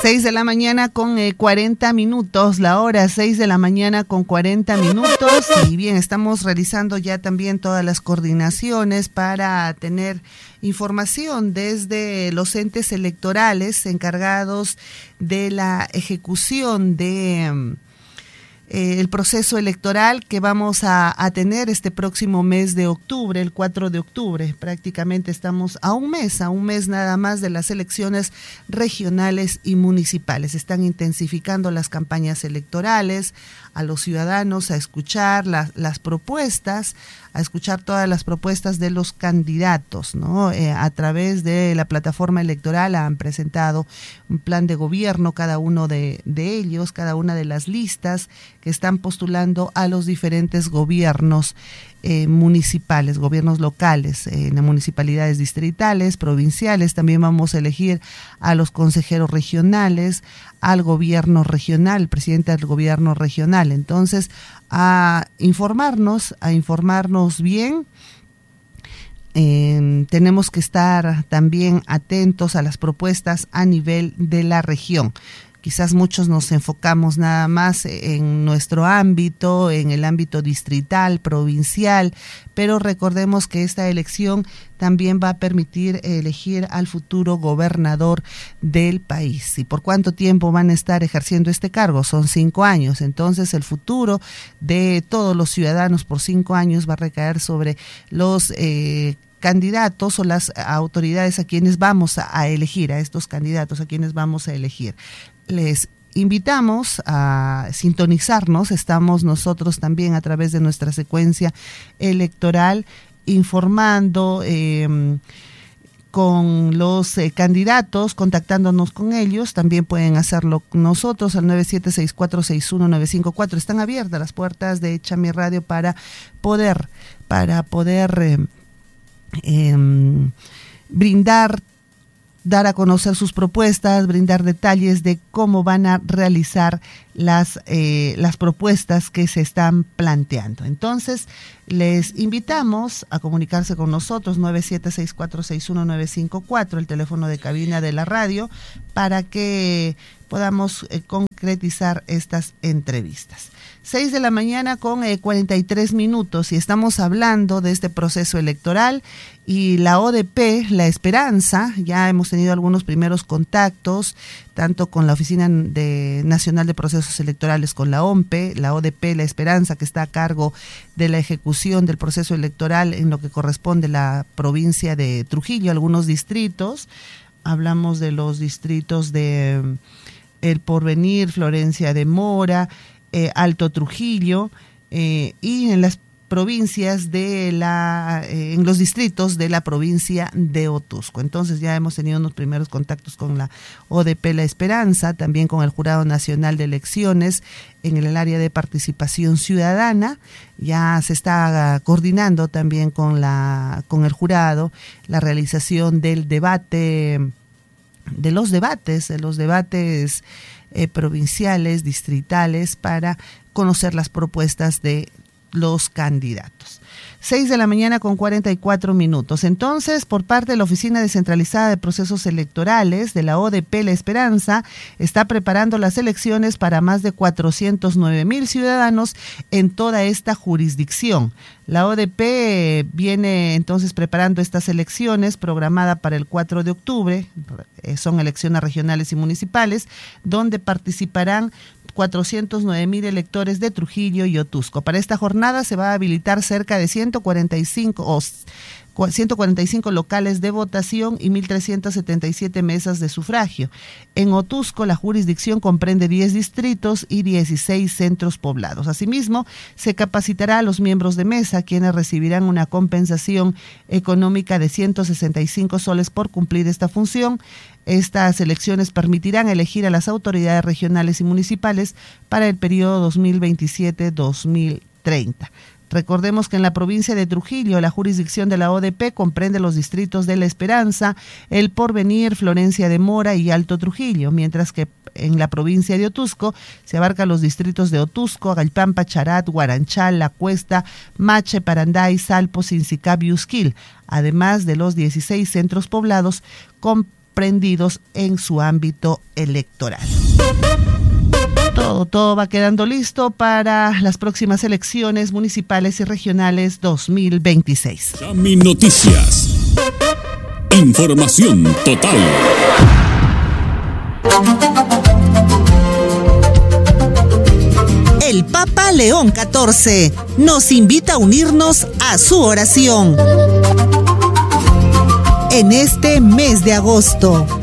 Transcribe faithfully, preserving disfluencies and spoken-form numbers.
Seis de la mañana con eh, cuarenta minutos, la hora seis de la mañana con cuarenta minutos. Y bien, estamos realizando ya también todas las coordinaciones para tener información desde los entes electorales encargados de la ejecución de eh, el proceso electoral que vamos a, a tener este próximo mes de octubre, el cuatro de octubre. Prácticamente estamos a un mes, a un mes nada más de las elecciones regionales y municipales. Están intensificando las campañas electorales, a los ciudadanos a escuchar la, las propuestas, a escuchar todas las propuestas de los candidatos, ¿no? Eh, a través de la plataforma electoral han presentado un plan de gobierno, cada uno de, de ellos, cada una de las listas que están postulando a los diferentes gobiernos eh, municipales, gobiernos locales, eh, en las municipalidades distritales, provinciales. También vamos a elegir a los consejeros regionales, al gobierno regional, presidente del gobierno regional. Entonces, a informarnos, a informarnos bien. Eh, tenemos que estar también atentos a las propuestas a nivel de la región. Quizás muchos nos enfocamos nada más en nuestro ámbito, en el ámbito distrital, provincial, pero recordemos que esta elección también va a permitir elegir al futuro gobernador del país. ¿Y por cuánto tiempo van a estar ejerciendo este cargo? Son cinco años. Entonces el futuro de todos los ciudadanos por cinco años va a recaer sobre los eh, candidatos o las autoridades a quienes vamos a, a elegir, a estos candidatos a quienes vamos a elegir. Les invitamos a sintonizarnos. Estamos nosotros también a través de nuestra secuencia electoral informando eh, con los eh, candidatos, contactándonos con ellos. También pueden hacerlo con nosotros al nueve siete seis cuatro seis uno nueve cinco cuatro. Están abiertas las puertas de Chami Radio para poder, para poder eh, eh, brindar dar a conocer sus propuestas, brindar detalles de cómo van a realizar las, eh, las propuestas que se están planteando. Entonces, les invitamos a comunicarse con nosotros, nueve siete seis cuatro seis uno nueve cinco cuatro, el teléfono de cabina de la radio, para que podamos eh, concretizar estas entrevistas. Seis de la mañana con eh, cuarenta y tres minutos y estamos hablando de este proceso electoral y la O D P, La Esperanza. Ya hemos tenido algunos primeros contactos, tanto con la Oficina de, Nacional de Procesos Electorales, con la O M P E, la O D P, La Esperanza, que está a cargo de la ejecución del proceso electoral en lo que corresponde a la provincia de Trujillo, algunos distritos. Hablamos de los distritos de El Porvenir, Florencia de Mora, Eh, Alto Trujillo eh, y en las provincias de la, eh, en los distritos de la provincia de Otuzco. Entonces ya hemos tenido unos primeros contactos con la O D P La Esperanza, también con el Jurado Nacional de Elecciones en el área de participación ciudadana. Ya se está coordinando también con la, con el jurado la realización del debate, de los debates, de los debates Eh, provinciales, distritales, para conocer las propuestas de los candidatos. Seis de la mañana con cuarenta y cuatro minutos. Entonces, por parte de la Oficina Descentralizada de Procesos Electorales de la O D P La Esperanza, está preparando las elecciones para más de cuatrocientos nueve mil ciudadanos en toda esta jurisdicción. La O D P viene entonces preparando estas elecciones programada para el cuatro de octubre, eh, son elecciones regionales y municipales, donde participarán cuatrocientos nueve mil electores de Trujillo y Otuzco. Para esta jornada se va a habilitar cerca de ciento cuarenta y cinco o ciento cuarenta y cinco locales de votación y mil trescientas setenta y siete mesas de sufragio. En Otuzco, la jurisdicción comprende diez distritos y dieciséis centros poblados. Asimismo, se capacitará a los miembros de mesa, quienes recibirán una compensación económica de ciento sesenta y cinco soles por cumplir esta función. Estas elecciones permitirán elegir a las autoridades regionales y municipales para el periodo dos mil veintisiete a dos mil treinta. Recordemos que en la provincia de Trujillo, la jurisdicción de la O D P comprende los distritos de La Esperanza, El Porvenir, Florencia de Mora y Alto Trujillo, mientras que en la provincia de Otuzco se abarcan los distritos de Otuzco, Agalpampa, Charat, Guaranchal, La Cuesta, Mache, Paranday, Salpo, Sincicap y Usquil, además de los dieciséis centros poblados con comprendidos en su ámbito electoral. Todo, todo va quedando listo para las próximas elecciones municipales y regionales dos mil veintiséis. Yami Noticias. Información total. El Papa León catorce nos invita a unirnos a su oración. En este mes de agosto,